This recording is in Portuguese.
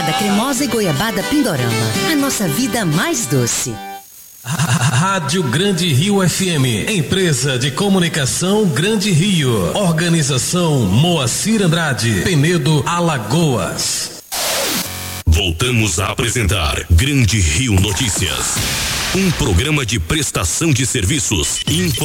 goiabada cremosa e goiabada Pindorama. A nossa vida mais doce. Rádio Grande Rio FM, empresa de comunicação Grande Rio, organização Moacir Andrade, Penedo, Alagoas. Voltamos a apresentar Grande Rio Notícias, um programa de prestação de serviços,